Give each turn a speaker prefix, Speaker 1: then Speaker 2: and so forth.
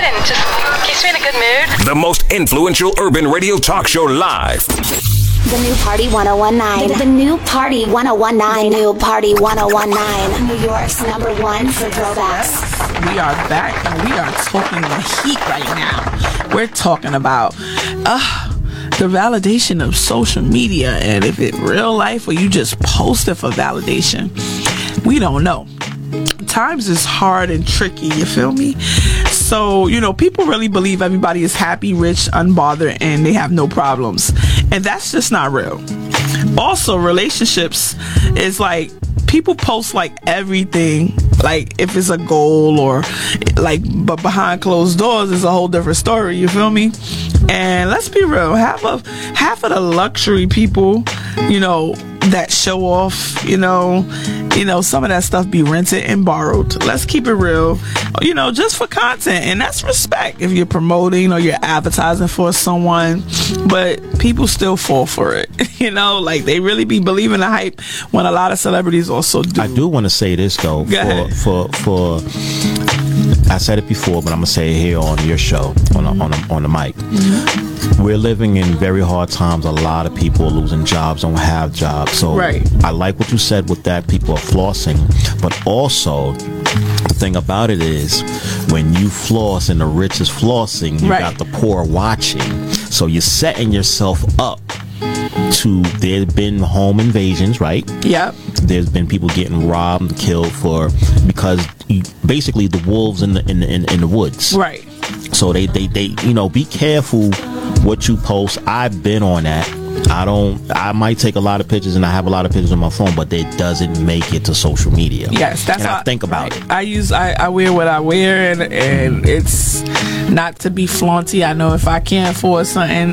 Speaker 1: and just keeps me in a good mood.
Speaker 2: The most influential urban radio talk show live.
Speaker 3: The New Party 1019. The New Party 1019. The New Party 1019. New York's #1 for throwbacks.
Speaker 4: We are back and we are talking the heat right now. We're talking about the validation of social media, and if it real life or you just post it for validation. We don't know. Times is hard and tricky, you feel me? So, people really believe everybody is happy, rich, unbothered, and they have no problems. And that's just not real. Also, relationships is like, people post like everything, like if it's a goal or like, but behind closed doors is a whole different story, you feel me? And let's be real, half of the luxury people, that show off, some of that stuff be rented and borrowed. Let's keep it real, just for content, and that's respect if you're promoting or you're advertising for someone, but people still fall for it, like they really be believing the hype when a lot of celebrities also do.
Speaker 5: I do want to say this though, for I said it before, but I'm gonna say it here on your show, on the mic. Mm-hmm. We're living in very hard times. A lot of people are losing jobs, don't have jobs. So right. I like what you said with that. People are flossing, but also the thing about it is when you floss and the rich is flossing, you got the poor watching. So you're setting yourself up to, there's been home invasions, right? Yeah. There's been people getting robbed and killed because basically the wolves in the woods. Right. So they be careful what you post. I've been on that. I might take a lot of pictures, and I have a lot of pictures on my phone, but it doesn't make it to social media. Yes, that's how I think about it. I wear what I wear, and it's not to be flaunty. I know if I can't afford something,